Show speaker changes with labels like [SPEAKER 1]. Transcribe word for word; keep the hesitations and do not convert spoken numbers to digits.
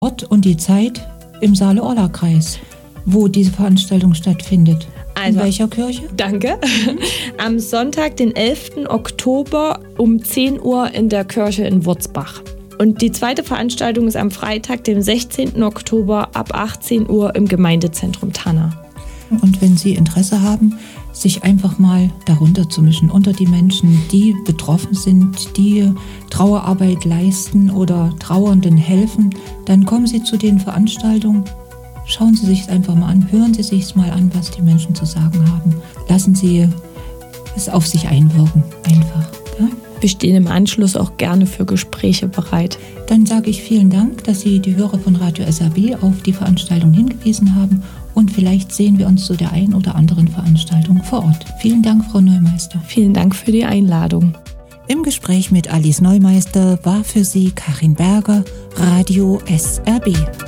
[SPEAKER 1] Ort und die Zeit im Saale-Orla-Kreis, wo diese Veranstaltung stattfindet.
[SPEAKER 2] Also,
[SPEAKER 1] in welcher Kirche?
[SPEAKER 2] Danke. Mhm. Am Sonntag, den elften Oktober um zehn Uhr in der Kirche in Wurzbach. Und die zweite Veranstaltung ist am Freitag, dem sechzehnten Oktober ab achtzehn Uhr im Gemeindezentrum Tanna.
[SPEAKER 1] Und wenn Sie Interesse haben, sich einfach mal darunter zu mischen, unter die Menschen, die betroffen sind, die Trauerarbeit leisten oder Trauernden helfen, dann kommen Sie zu den Veranstaltungen. Schauen Sie sich es einfach mal an, hören Sie sich es mal an, was die Menschen zu sagen haben. Lassen Sie es auf sich einwirken, einfach. Ja?
[SPEAKER 2] Wir stehen im Anschluss auch gerne für Gespräche bereit.
[SPEAKER 1] Dann sage ich vielen Dank, dass Sie die Hörer von Radio S A B auf die Veranstaltung hingewiesen haben und vielleicht sehen wir uns zu der einen oder anderen Veranstaltung vor Ort. Vielen Dank, Frau Neumeister.
[SPEAKER 2] Vielen Dank für die Einladung.
[SPEAKER 1] Im Gespräch mit Alice Neumeister war für Sie Karin Berger, Radio S R B.